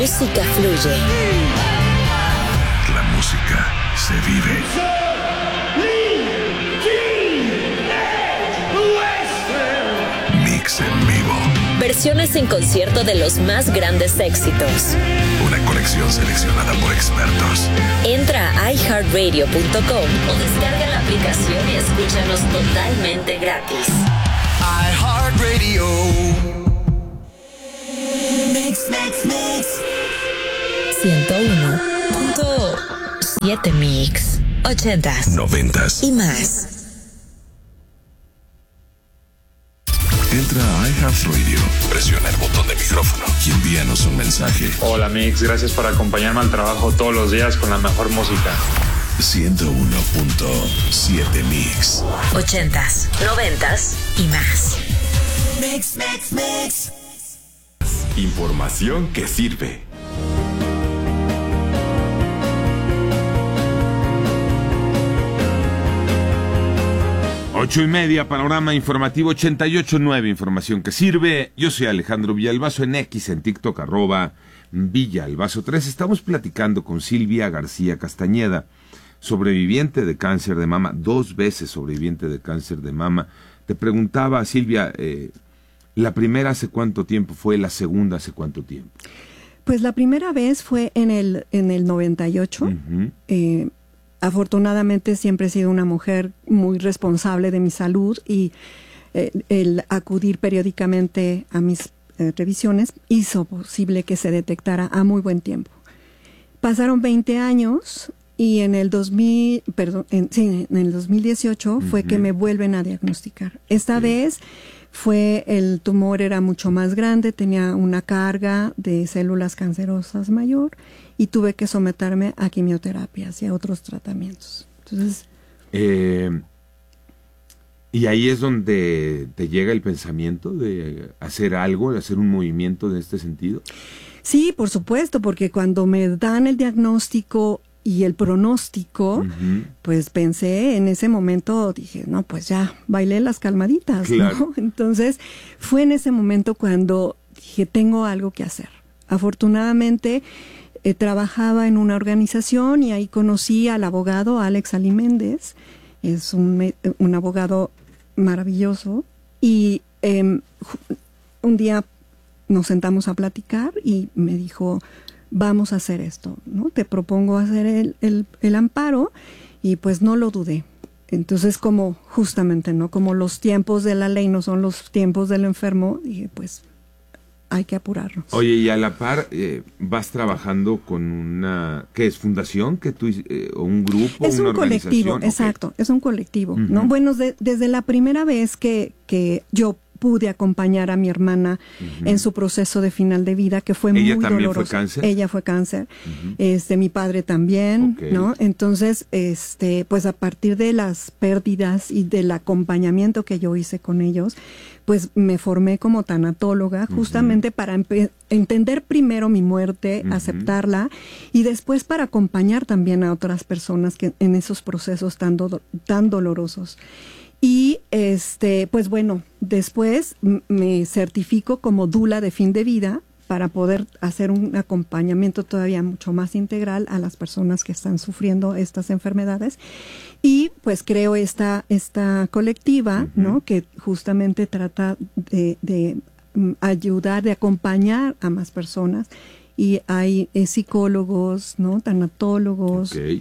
Música fluye. La música se vive. Mix en vivo. Versiones en concierto de los más grandes éxitos. Una colección seleccionada por expertos. Entra a iHeartRadio.com o descarga la aplicación y escúchanos totalmente gratis. iHeartRadio. Mix. 101.7 Mix. 80s, 90s y más. Entra a iHeartRadio, presiona el botón de micrófono y envíanos un mensaje. Hola Mix, gracias por acompañarme al trabajo todos los días con la mejor música. 101.7 Mix. 80s, 90s y más. Mix. Información que sirve. Ocho y media, panorama informativo 88.9, información que sirve. Yo soy Alejandro Villalbazo en X, en TikTok, @Villalbazo3. Estamos platicando con Silvia García Castañeda, sobreviviente de cáncer de mama, 2 veces sobreviviente de cáncer de mama. Te preguntaba, Silvia, ¿la primera hace cuánto tiempo fue? ¿La segunda hace cuánto tiempo? Pues la primera vez fue en el 98. Uh-huh. Afortunadamente siempre he sido una mujer muy responsable de mi salud y el acudir periódicamente a mis revisiones hizo posible que se detectara a muy buen tiempo. Pasaron 20 años y en el 2018 fue que me vuelven a diagnosticar. Esta vez el tumor era mucho más grande, tenía una carga de células cancerosas mayor y tuve que someterme a quimioterapias y a otros tratamientos. Entonces, y ahí es donde te llega el pensamiento de hacer algo, de hacer un movimiento de este sentido. Sí, por supuesto, porque cuando me dan el diagnóstico y el pronóstico, Uh-huh. pues pensé en ese momento, dije, no, pues ya, bailé las calmaditas, Claro. ¿no? Entonces, fue en ese momento cuando dije, tengo algo que hacer. Afortunadamente, trabajaba en una organización y ahí conocí al abogado Alex Ali Méndez, es un abogado maravilloso, y un día nos sentamos a platicar y me dijo, vamos a hacer esto, ¿no? Te propongo hacer el amparo, y pues no lo dudé. Entonces, como justamente, ¿no? Como los tiempos de la ley no son los tiempos del enfermo, dije, pues hay que apurarnos. Oye, y a la par vas trabajando con una, ¿qué es? ¿Fundación? ¿Que tú, o un grupo? Es una un colectivo, organización? exacto, Okay. es un colectivo, Uh-huh. ¿no? Bueno, desde la primera vez que yo pude acompañar a mi hermana Uh-huh. en su proceso de final de vida, que fue muy doloroso. ¿Ella también fue cáncer? Ella fue cáncer. Uh-huh. Mi padre también, Okay. ¿no? Entonces, pues a partir de las pérdidas y del acompañamiento que yo hice con ellos, pues me formé como tanatóloga justamente Uh-huh. para entender primero mi muerte, Uh-huh. aceptarla, y después para acompañar también a otras personas que en esos procesos tan dolorosos. Y pues bueno, después me certifico como dula de fin de vida para poder hacer un acompañamiento todavía mucho más integral a las personas que están sufriendo estas enfermedades. Y pues creo esta colectiva, Uh-huh. ¿no? Que justamente trata de ayudar, de acompañar a más personas. Y hay psicólogos, ¿no? Tanatólogos, Okay.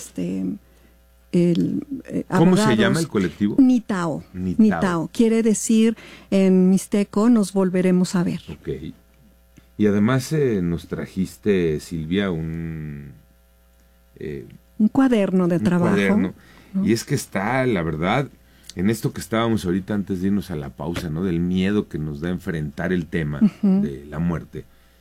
¿Cómo abogados. se llama el colectivo? Nitao. Nitao. Quiere decir en mixteco, nos volveremos a ver. Ok. Y además nos trajiste, Silvia, un cuaderno de trabajo. Cuaderno. ¿No? Y es que está, la verdad, en esto que estábamos ahorita antes de irnos a la pausa, ¿no? Del miedo que nos da enfrentar el tema Uh-huh. de la muerte.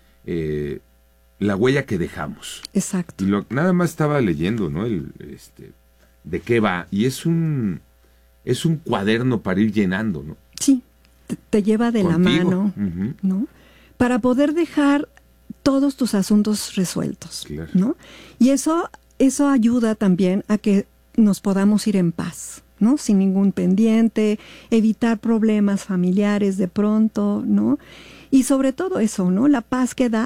La huella que dejamos. Exacto. Y nada más estaba leyendo, ¿no? De qué va. Y es un cuaderno para ir llenando, ¿no? Sí, te lleva de Contigo. la mano, Uh-huh. ¿no? Para poder dejar todos tus asuntos resueltos, Claro. ¿no? Y eso ayuda también a que nos podamos ir en paz, ¿no? Sin ningún pendiente, evitar problemas familiares de pronto, ¿no? Y sobre todo eso, ¿no? La paz que da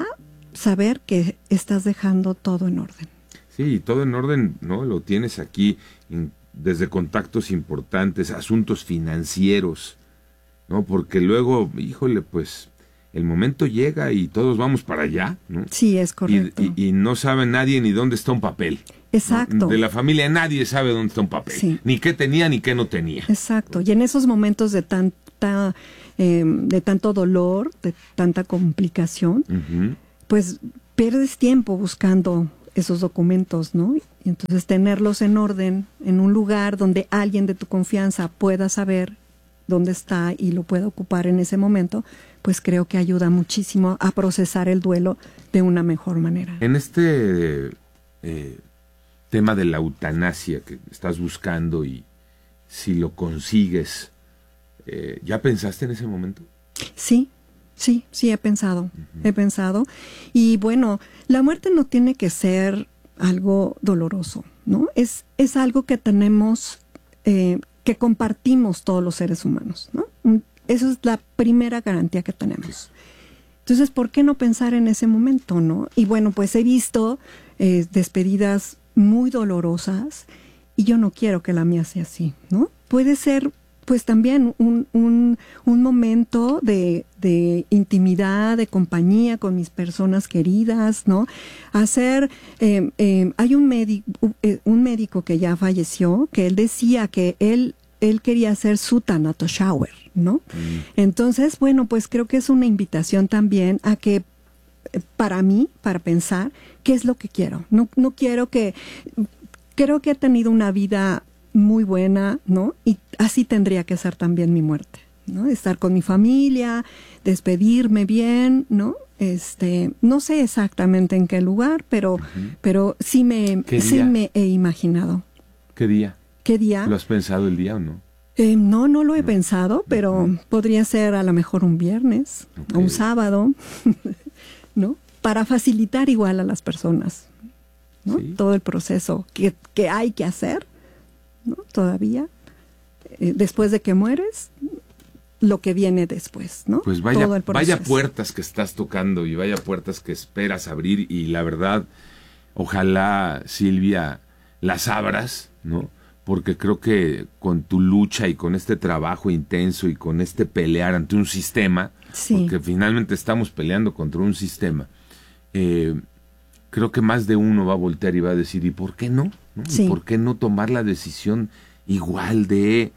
saber que estás dejando todo en orden. Sí, todo en orden, ¿no? Lo tienes aquí desde contactos importantes, asuntos financieros, ¿no? Porque luego, híjole, pues el momento llega y todos vamos para allá, ¿no? Sí, es correcto. Y no sabe nadie ni dónde está un papel. Exacto. ¿No? De la familia nadie sabe dónde está un papel. Sí. Ni qué tenía ni qué no tenía. Exacto. Y en esos momentos de de tanto dolor, de tanta complicación, pues pierdes tiempo buscando esos documentos, ¿no? Y entonces tenerlos en orden, en un lugar donde alguien de tu confianza pueda saber dónde está y lo pueda ocupar en ese momento, pues creo que ayuda muchísimo a procesar el duelo de una mejor manera. En este tema de la eutanasia que estás buscando y si lo consigues, ¿ya pensaste en ese momento? Sí, he pensado, Y bueno, la muerte no tiene que ser algo doloroso, ¿no? Es algo que tenemos, que compartimos todos los seres humanos, ¿no? Esa es la primera garantía que tenemos. Entonces, ¿por qué no pensar en ese momento, no? Y bueno, pues he visto despedidas muy dolorosas y yo no quiero que la mía sea así, ¿no? Puede ser pues también un momento de intimidad, de compañía con mis personas queridas, ¿no? Hay un médico que ya falleció, que él decía que él quería hacer su Thanatos Shower, ¿no? Entonces, bueno, pues creo que es una invitación también a que, para mí, para pensar qué es lo que quiero. No quiero creo que he tenido una vida muy buena, ¿no? Y así tendría que ser también mi muerte, ¿no? Estar con mi familia, despedirme bien, ¿no? No sé exactamente en qué lugar, pero sí me he imaginado. ¿Qué día? ¿Qué día? ¿Lo has pensado el día o no? No lo he pensado, pero podría ser a lo mejor un viernes o un sábado, ¿no? Para facilitar igual a las personas, ¿no? Sí. Todo el proceso que hay que hacer, ¿no? Todavía, después de que mueres, lo que viene después, ¿no? Pues vaya puertas que estás tocando y vaya puertas que esperas abrir y la verdad, ojalá, Silvia, las abras, ¿no? Porque creo que con tu lucha y con este trabajo intenso y con este pelear ante un sistema, porque finalmente estamos peleando contra un sistema, creo que más de uno va a voltear y va a decir, ¿y por qué no? ¿No? ¿Y por qué no tomar la decisión igual de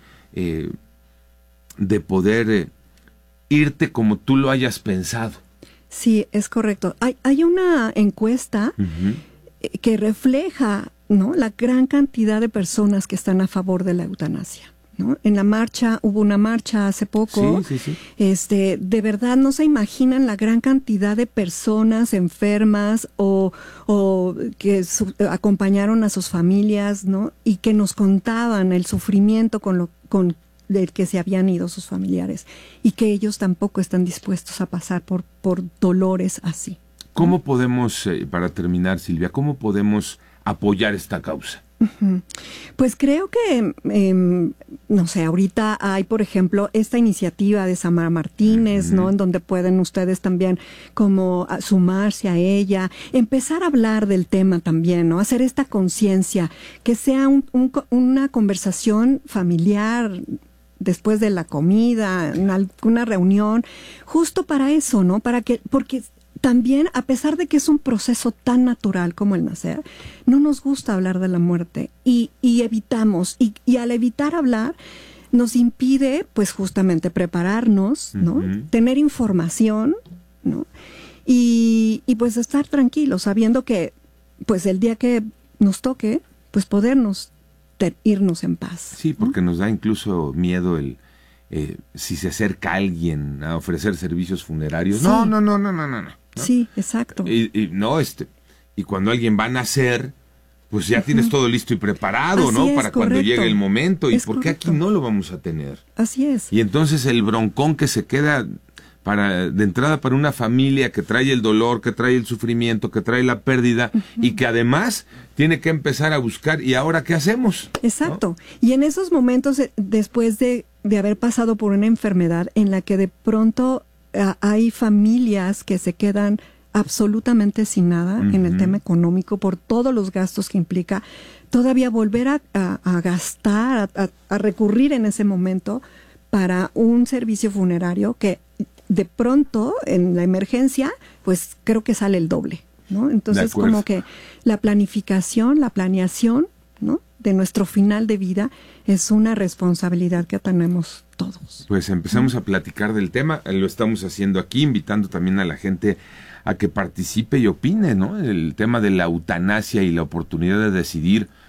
poder irte como tú lo hayas pensado? Sí, es correcto. Hay una encuesta que refleja, ¿no?, la gran cantidad de personas que están a favor de la eutanasia, ¿no? En la marcha, hubo una marcha hace poco, de verdad no se imaginan la gran cantidad de personas enfermas o que acompañaron a sus familias, ¿no? Y que nos contaban el sufrimiento con del que se habían ido sus familiares y que ellos tampoco están dispuestos a pasar por dolores así. ¿Cómo podemos, para terminar, Silvia, cómo podemos apoyar esta causa? Pues creo que, no sé, ahorita hay, por ejemplo, esta iniciativa de Samara Martínez, ¿no? En donde pueden ustedes también como sumarse a ella, empezar a hablar del tema también, ¿no? Hacer esta conciencia, que sea una conversación familiar después de la comida, en alguna reunión, justo para eso, ¿no? Porque también, a pesar de que es un proceso tan natural como el nacer, no nos gusta hablar de la muerte y evitamos, y al evitar hablar nos impide, pues justamente prepararnos, ¿no? Tener información, ¿no? Y pues estar tranquilos, sabiendo que, pues el día que nos toque, pues podernos irnos en paz. Sí, porque nos da incluso miedo si se acerca alguien a ofrecer servicios funerarios. Sí. No. ¿no? Sí, exacto. Y cuando alguien va a nacer, pues ya tienes todo listo y preparado, así ¿no? Es, para correcto. Cuando llegue el momento. ¿Y por qué correcto. aquí no lo vamos a tener? Así es. Y entonces el broncón que se queda de entrada para una familia que trae el dolor, que trae el sufrimiento, que trae la pérdida y que además tiene que empezar a buscar, ¿y ahora qué hacemos? Exacto. ¿No? Y en esos momentos, después de haber pasado por una enfermedad en la que de pronto hay familias que se quedan absolutamente sin nada en el tema económico por todos los gastos que implica todavía volver a gastar, a recurrir en ese momento para un servicio funerario que de pronto en la emergencia pues creo que sale el doble, ¿no? Entonces como que la planificación, la planeación, ¿no?, de nuestro final de vida es una responsabilidad que tenemos todos. Pues empezamos a platicar del tema, lo estamos haciendo aquí, invitando también a la gente a que participe y opine, ¿no? El tema de la eutanasia y la oportunidad de decidir